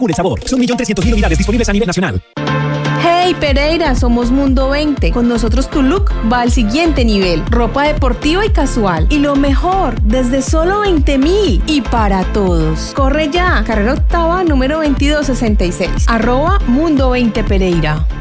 Cool el sabor. Son 1.300.000 unidades disponibles a nivel nacional. Hey Pereira, somos Mundo 20. Con nosotros tu look va al siguiente nivel. Ropa deportiva y casual. Y lo mejor, desde solo 20.000 y para todos. Corre ya, carrera octava, número 2266. @Mundo 20 Pereira.